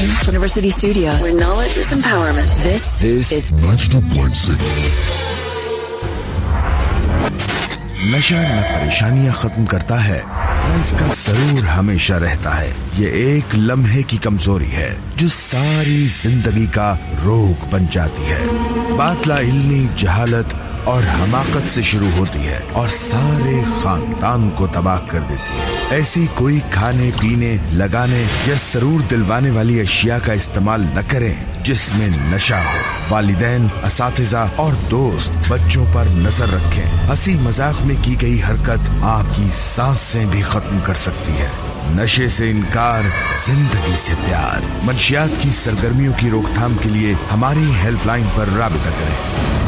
University Studios, where knowledge is empowerment. This is 92.6. नशा न परेशानियां खत्म करता है, न इसका सरूर हमेशा रहता है। ये एक लम्हे की कमजोरी है जो सारी जिंदगी का रोग बन जाती है। बात लाइल्मी, जहालत और हमाकत से शुरू होती है और सारे खानदान को तबाह कर देती है। ऐसी कोई खाने, पीने, लगाने या सरूर दिलवाने वाली अशिया का इस्तेमाल न करें जिसमें नशा हो। वालिदैन, असातिज़ा और दोस्त बच्चों पर नजर रखें। हंसी मजाक में की गई हरकत आपकी सांसें भी खत्म कर सकती है। नशे से इनकार, जिंदगी से प्यार। मंशियात की सरगर्मियों की रोकथाम के लिए हमारी हेल्पलाइन पर राबिता करें।